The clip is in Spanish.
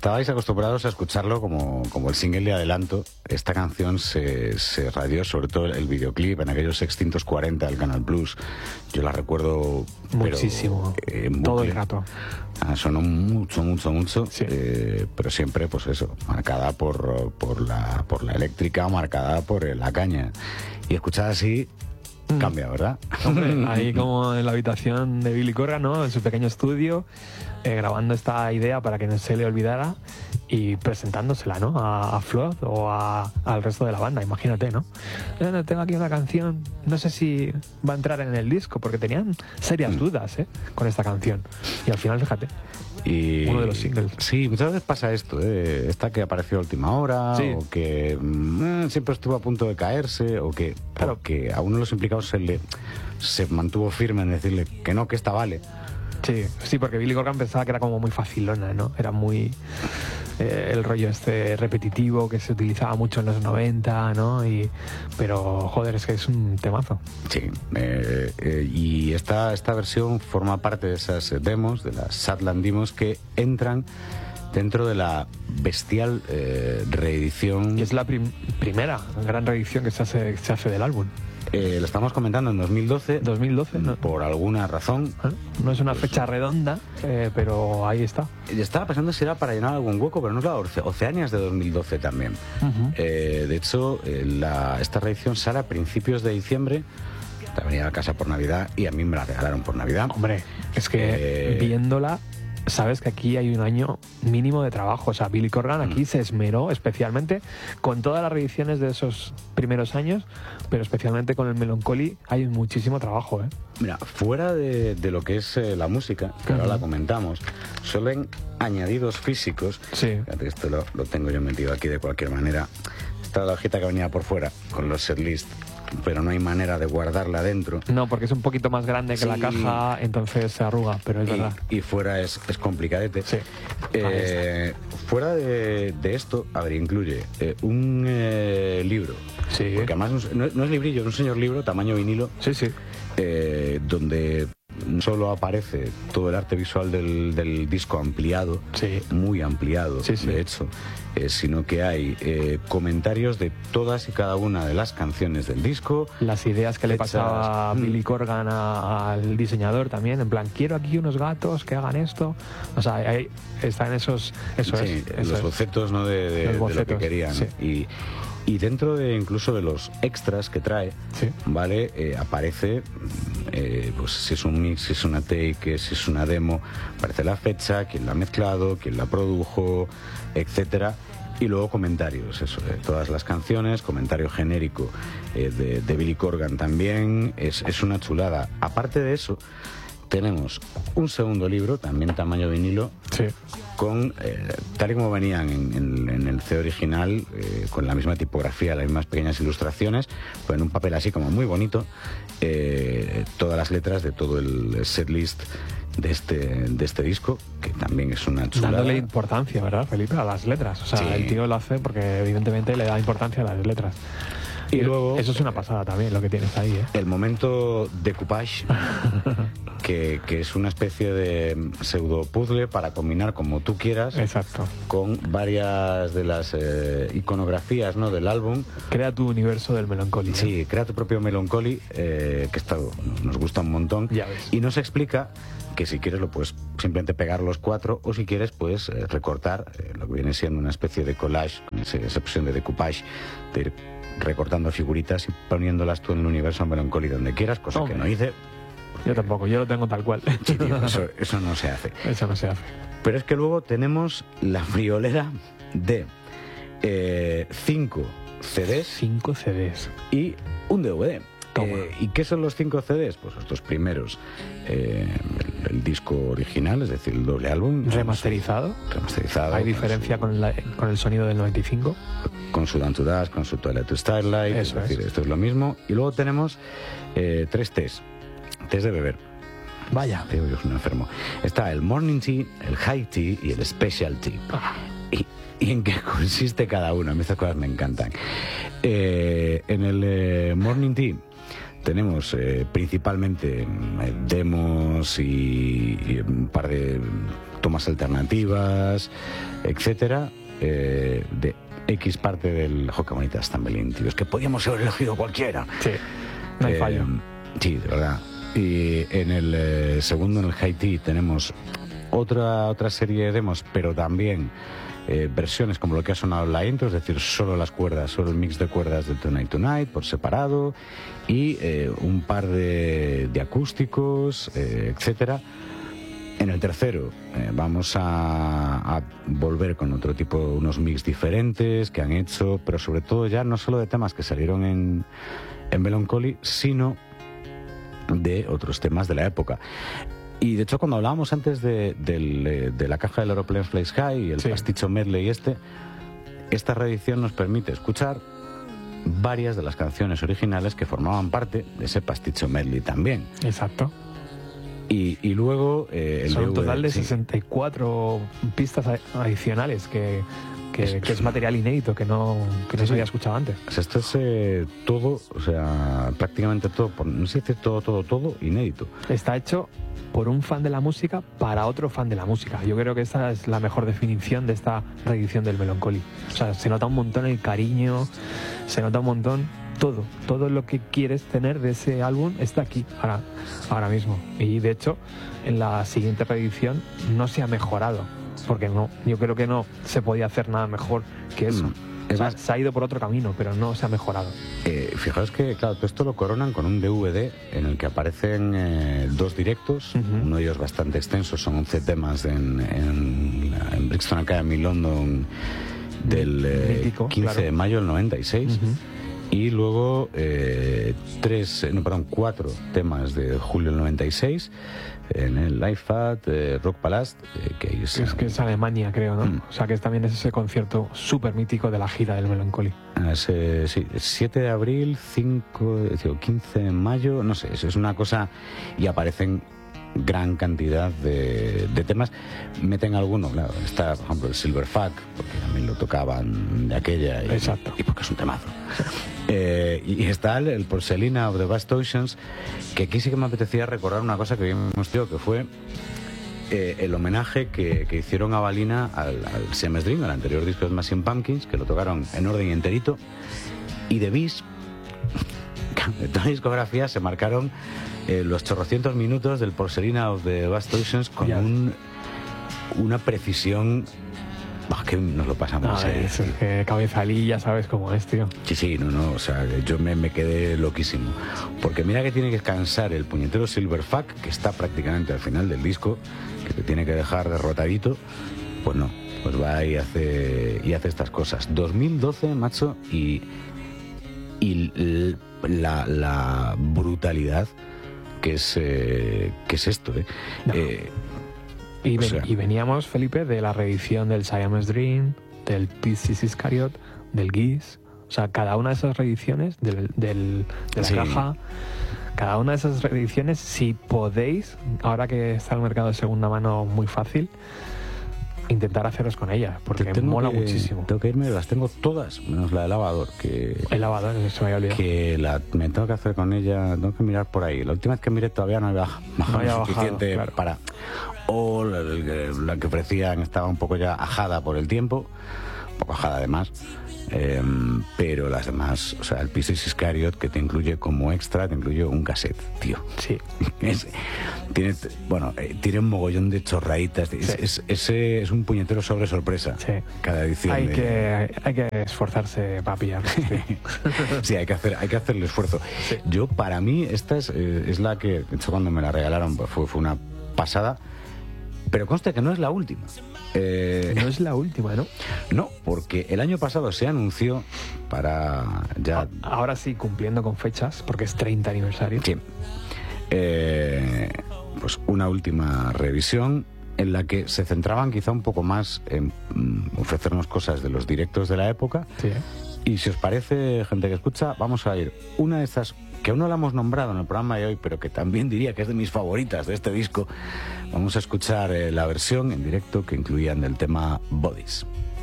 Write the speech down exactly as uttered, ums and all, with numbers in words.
estabais acostumbrados a escucharlo como, como el single de adelanto. Esta canción se, se radió, sobre todo el videoclip, en aquellos extintos cuarenta del Canal Plus. Yo la recuerdo... Muchísimo, pero, eh, todo el rato. Ah, sonó mucho, mucho, mucho, sí. eh, pero siempre, pues eso, marcada por, por, la, por la eléctrica, marcada por la caña. Y escuchada así... cambia, ¿verdad? Hombre, ahí como en la habitación de Billy Corgan, ¿no? En su pequeño estudio, eh, grabando esta idea para que no se le olvidara y presentándosela, ¿no? A, a Flood o a, al resto de la banda, imagínate, ¿no? Eh, tengo aquí una canción, no sé si va a entrar en el disco, porque tenían serias dudas, ¿eh? Con esta canción. Y al final, fíjate. Y uno de los singles. Sí, muchas veces pasa esto, ¿eh? Esta que apareció a última hora, sí. o que mmm, siempre estuvo a punto de caerse, o que, claro, que a uno de los implicados se le se mantuvo firme en decirle que no, que esta vale. Sí, sí, porque Billy Corgan pensaba que era como muy facilona, ¿no? Era muy... Eh, el rollo este repetitivo que se utilizaba mucho en los noventa, ¿no? Y, pero, joder, es que es un temazo. Sí, eh, eh, y esta, esta versión forma parte de esas demos, de las Sadland demos, que entran dentro de la bestial eh, reedición. Y es la prim primera gran reedición que se hace, se hace del álbum. Eh, lo estamos comentando en dos mil doce. dos mil doce, ¿no? Por alguna razón. ¿Eh? No es una pues, fecha redonda, eh, pero ahí está. Estaba pensando si era para llenar algún hueco, pero no es la Oce Oceanias de dos mil doce también. Uh-huh. eh, de hecho, eh, la, esta reedición sale a principios de diciembre. Te venía a casa por Navidad y a mí me la regalaron por Navidad. Hombre, es que eh... viéndola... Sabes que aquí hay un año mínimo de trabajo. O sea, Billy Corgan aquí mm. se esmeró especialmente con todas las reediciones de esos primeros años, pero especialmente con el Melancholy hay muchísimo trabajo, ¿eh? Mira, fuera de, de lo que es eh, la música, que uh-huh. ahora la comentamos, suelen añadidos físicos. Sí. Fíjate, esto lo, lo tengo yo metido aquí de cualquier manera. Esta es la hojita que venía por fuera con los setlist, pero no hay manera de guardarla dentro. No, porque es un poquito más grande que sí. la caja, entonces se arruga, pero es y, verdad. Y fuera es, es complicadete. Sí. Eh, fuera de, de esto, a ver, incluye eh, un eh, libro. Sí. Porque además no, no es librillo, es un señor libro, tamaño vinilo. Sí, sí. Eh, donde solo aparece todo el arte visual del, del disco ampliado, sí. muy ampliado, sí, sí. de hecho, eh, sino que hay eh, comentarios de todas y cada una de las canciones del disco. Las ideas que le pasaba mm. Billy Corgan a, al diseñador también, en plan, quiero aquí unos gatos que hagan esto. O sea, ahí están esos... Eso sí, es, los eso bocetos, ¿no? de, de, los bocetos, de lo que querían. Sí. Y, y dentro de incluso de los extras que trae, sí. ¿vale? Eh, aparece, eh, pues si es un mix, si es una take, si es una demo, aparece la fecha, quién la ha mezclado, quién la produjo, etcétera. Y luego comentarios, eso, de todas las canciones, comentario genérico eh, de, de Billy Corgan también, es, es una chulada. Aparte de eso, tenemos un segundo libro, también tamaño vinilo, sí. con, eh, tal y como venían en, en, en el C original, eh, con la misma tipografía, las mismas pequeñas ilustraciones, pues en un papel así como muy bonito, eh, todas las letras de todo el setlist de este, de este disco, que también es una chulada. Dándole importancia, ¿verdad, Felipe? A las letras. O sea, sí. el tío lo hace porque evidentemente le da importancia a las letras. Y, y luego... Eso es una pasada también, lo que tienes ahí, ¿eh? El momento decoupage, que, que es una especie de pseudo puzzle para combinar como tú quieras. Exacto. Con varias de las eh, iconografías, ¿no? del álbum. Crea tu universo del Melancholy. ¿eh? Sí, crea tu propio Melancholy, eh, que está, nos gusta un montón. Ya ves. Y nos explica que si quieres lo puedes simplemente pegar los cuatro, o si quieres puedes eh, recortar eh, lo que viene siendo una especie de collage, con ese, esa opción de decoupage, de ir recortando figuritas y poniéndolas tú en el universo Melancholy donde quieras, cosa Hombre. que no hice. Yo tampoco, yo lo tengo tal cual. Sí, tío, eso, eso no se hace. Eso no se hace. Pero es que luego tenemos la friolera de eh, cinco C Ds. Cinco C Ds. Y un D V D. Eh, ¿Y qué son los cinco C Ds? Pues estos primeros, eh, el, el disco original, es decir, el doble álbum. ¿Remasterizado? Remasterizado. ¿Hay diferencia con, su, con, la, con el sonido del noventa y cinco? Con su Down to Dust, con su Twilight to Starlight, Eso es decir, es. esto es lo mismo. Y luego tenemos eh, tres Ts, Ts de beber. Vaya. Tío, yo soy un enfermo. Está el Morning Tea, el High Tea y el Special Tea. Ah. Y, ¿Y en qué consiste cada uno? A mí estas cosas me encantan. Eh, en el eh, Morning Tea tenemos eh, principalmente eh, demos y, y un par de tomas alternativas, etcétera, eh, de X parte del Joca Bonitas Tambelín, tío. Es que podíamos haber elegido cualquiera. Sí, no hay Eh, fallo. Sí, de verdad. Y en el eh, segundo, en el High Tea, tenemos otra, otra serie de demos, pero también eh, versiones como lo que ha sonado en la intro, es decir, solo las cuerdas, solo el mix de cuerdas de Tonight Tonight por separado, y eh, un par de, de acústicos, eh, etcétera. En el tercero eh, vamos a, a volver con otro tipo, unos mix diferentes que han hecho, pero sobre todo ya no solo de temas que salieron en, en Melancholy, sino de otros temas de la época. Y de hecho, cuando hablábamos antes de, de, de la caja del Aeroplane Flies High y el Sí. pasticho medley este, esta reedición nos permite escuchar varias de las canciones originales que formaban parte de ese pasticho medley también. Exacto. Y, y luego eh, el Son un D V D, total de sí. sesenta y cuatro pistas a- adicionales que, que, que es material inédito que no, que no se había escuchado antes. O sea, esto es eh, todo, o sea, prácticamente todo, por- no sé decir todo, todo, todo, inédito. Está hecho por un fan de la música para otro fan de la música. Yo creo que esta es la mejor definición de esta reedición del Melancholy. O sea, se nota un montón el cariño, se nota un montón todo, todo lo que quieres tener de ese álbum está aquí, ahora, ahora mismo. Y de hecho, en la siguiente reedición no se ha mejorado, porque no, yo creo que no se podía hacer nada mejor que eso. Mm. O Es sea, más, se ha ido por otro camino, pero no se ha mejorado. eh, fijaos que, claro, todo esto lo coronan con un D V D en el que aparecen eh, dos directos, Ujú. uno de ellos bastante extenso, son once temas en, en, en Brixton Academy, London, del eh, Mítico, quince claro. de mayo del noventa y seis. Ujú. Y luego eh, tres, eh, no, perdón, cuatro temas de julio del noventa y seis en el Live at eh, Rock Palace, eh, que es, Es que es Alemania, creo, ¿no? Mm. O sea, que también es ese concierto súper mítico de la gira del Melancholy. es, eh, sí, siete de abril, cinco, eh, digo, quince de mayo, no sé, es, es una cosa, y aparecen gran cantidad de, de temas. Meten alguno, claro, está por ejemplo el Silver Fuck, porque también lo tocaban de aquella, y, Exacto. y porque es un temazo. Eh, y está el, el Porcelina of the Vast Oceans, que aquí sí que me apetecía recordar una cosa que vimos, tío, que fue eh, el homenaje que, que hicieron a Balina al, al Siamese Dream, al anterior disco de Smashing Pumpkins, que lo tocaron en orden y enterito, y The Beast, de toda la discografía, se marcaron eh, los chorrocientos minutos del Porcelina of the Vast Oceans con Ya. un, una precisión. Bah, que nos lo pasamos. No, eh. es que Cabezalí ya sabes cómo es, tío. Sí, sí, no, no, o sea, yo me, me quedé loquísimo. Porque mira que tiene que cansar el puñetero Silverfuck, que está prácticamente al final del disco, que te tiene que dejar derrotadito. Pues no, pues va y hace, y hace estas cosas. dos mil doce, macho, y, y l- la, la brutalidad que es, eh, que es esto, ¿eh? No. Eh, Y, O ven- sea- y veníamos, Felipe, de la reedición del Siamese Dream, del Pisces Iscariot, del Geese. O sea, cada una de esas reediciones del, del- de la Sí. caja, cada una de esas reediciones, si podéis, ahora que está el mercado de segunda mano muy fácil, intentar haceros con ellas, porque tengo mola que- muchísimo. Tengo que irme, las tengo todas, menos la de lavador, que... El lavador, se me había olvidado. que la, me tengo que hacer con ella, tengo que mirar por ahí. La última vez que miré todavía no había bajado No había bajado, suficiente claro. para... O la, la- la que ofrecían estaba un poco ya ajada por el tiempo, un poco ajada además, eh, pero las demás, o sea, el Pisces Iscariot, que te incluye como extra, te incluye un cassette, tío. Sí. Es, tiene, bueno, eh, tiene un mogollón de chorraditas. Es, Sí. es, ese es un puñetero sobre sorpresa. Sí. Cada edición. Hay de- que, hay que esforzarse para pillarlo. Sí. Sí, hay que hacer, hay que hacer el esfuerzo. Sí. Yo, para mí, esta es, eh, es la que, de hecho, cuando me la regalaron, pues, fue, fue una pasada. Pero consta que no es la última. Eh, No es la última, ¿no? no, porque el año pasado se anunció para ya... Ahora sí, cumpliendo con fechas, porque es treinta aniversario. Sí. Eh, pues una última revisión en la que se centraban quizá un poco más en mm, ofrecernos cosas de los directos de la época. Sí, ¿eh? Y si os parece, gente que escucha, vamos a ir una de estas que aún no la hemos nombrado en el programa de hoy, pero que también diría que es de mis favoritas de este disco. Vamos a escuchar eh, la versión en directo que incluían del tema Bodies.